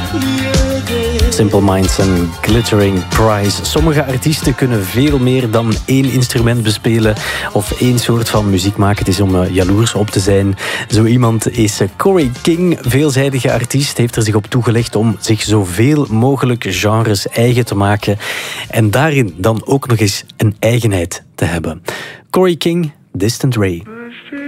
Simple Minds en Glittering Prize. Sommige artiesten kunnen veel meer dan één instrument bespelen of één soort van muziek maken. Het is om jaloers op te zijn. Zo iemand is Corey King, veelzijdige artiest, heeft er zich op toegelegd om zich zoveel mogelijk genres eigen te maken en daarin dan ook nog eens een eigenheid te hebben. Corey King, Distant Ray.